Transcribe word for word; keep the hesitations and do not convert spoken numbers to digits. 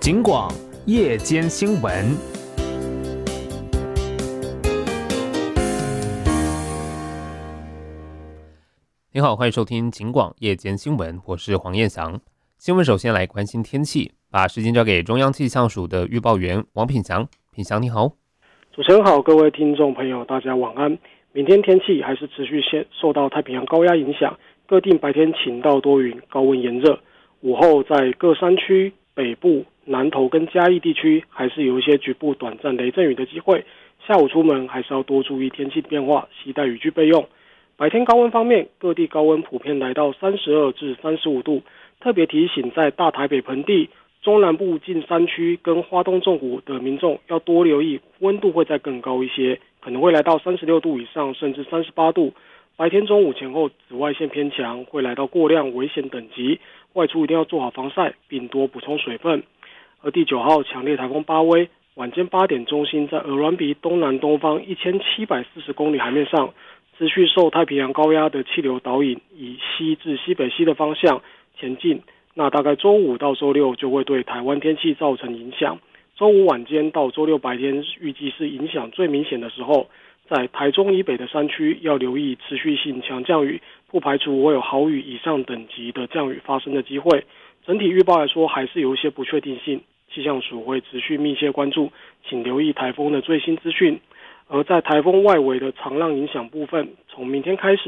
警广夜间新闻。你好，欢迎收听警广夜间新闻，我是黄彦翔。新闻首先来关心天气，把时间交给中央气象署的预报员王品祥。品祥你好。 主持人好，各位听众朋友大家晚安。明天天气还是持续受到太平洋高压影响，各地白天晴到多云，高温炎热。午后在各山区、北部、南投跟嘉义地区还是有一些局部短暂雷阵雨的机会，下午出门还是要多注意天气变化，携带雨具备用。白天高温方面，各地高温普遍来到三十二至三十五度，特别提醒在大台北盆地、中南部近山区跟花东纵谷的民众要多留意，温度会再更高一些，可能会来到三十六度以上，甚至三十八度。白天中午前后紫外线偏强，会来到过量危险等级，外出一定要做好防晒，并多补充水分。而第九号强烈台风巴威，晚间八点中心在鹅銮鼻东南东方一千七百四十公里海面上，持续受太平洋高压的气流导引，以西至西北西的方向前进。那大概周五到周六就会对台湾天气造成影响。周五晚间到周六白天预计是影响最明显的时候，在台中以北的山区要留意持续性强降雨，不排除会有豪雨以上等级的降雨发生的机会。整体预报来说还是有一些不确定性，气象署会持续密切关注，请留意台风的最新资讯。而在台风外围的长浪影响部分，从明天开始